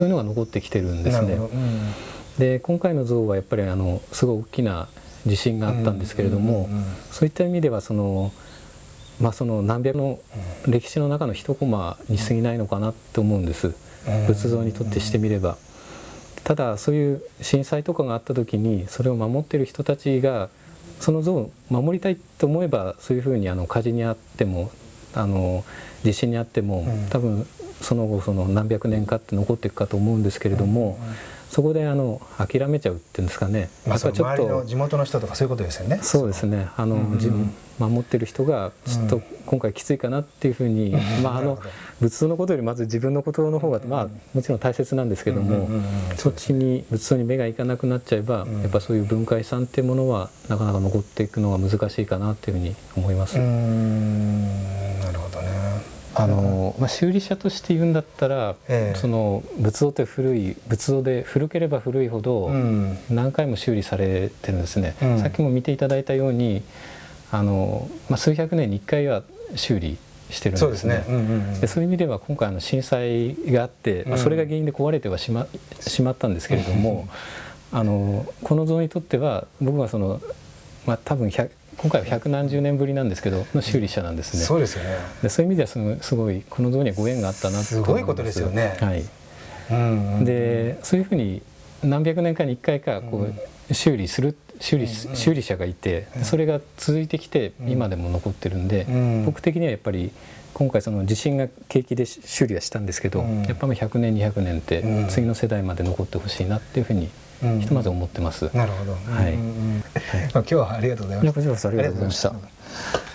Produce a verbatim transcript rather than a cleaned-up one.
そういうのが残ってきてるんですね。うん、で今回の像はやっぱりあのすごい大きな地震があったんですけれども、そういった意味ではその、まあ、その何百の歴史の中の一コマに過ぎないのかなと思うんです、仏像にとってしてみれば。ただそういう震災とかがあった時にそれを守っている人たちがその像を守りたいと思えば、そういうふうにあの火事にあってもあの地震にあっても多分その後その何百年かって残っていくかと思うんですけれども、そこであの諦めちゃうっていうんですかね。 まあその周りの地元の人とかそういうことですよね。 そうですね。あの守ってる人がちょっと今回きついかなっていうふうに、まああの仏像のことよりまず自分のことの方がまあもちろん大切なんですけども、そっちに仏像に目がいかなくなっちゃえば、やっぱそういう文化遺産っていうものはなかなか残っていくのが難しいかなっていうふうに思います。 うーん、なるほどね。 あのまあ、修理者として言うんだったら、ええ、その仏像って古い仏像で古ければ古いほど何回も修理されてるんですね、うん、さっきも見ていただいたようにあの、まあ、数百年にいっかいは修理してるんですね。そういう意味では今回あの震災があって、まあ、それが原因で壊れてはしま、しまったんですけれども、あのこの像にとっては僕はその、まあ、多分今回は百何十年ぶりなんですけどの修理者なんですね。 そうですよね。 でそういう意味ではすごい、すごいこの像にはご縁があったなと思います。 すごいことですよね。 はい。でそういうふうに何百年かにいっかいかこう修理する修理修理者がいて、それが続いてきて今でも残ってるんで、僕的にはやっぱり今回その地震が契機で修理はしたんですけど、やっぱりひゃくねんにひゃくねんって次の世代まで残ってほしいなっていうふうにひとまず思ってます。 なるほど。 はい。 今日はありがとうございました。 こちらこそありがとうございました。